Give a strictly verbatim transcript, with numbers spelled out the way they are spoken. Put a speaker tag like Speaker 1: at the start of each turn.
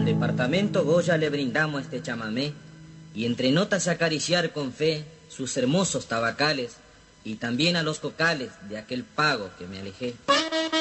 Speaker 1: Al departamento Goya le brindamos este chamamé, y entre notas acariciar con fe sus hermosos tabacales, y también a los cocales de aquel pago que me alejé.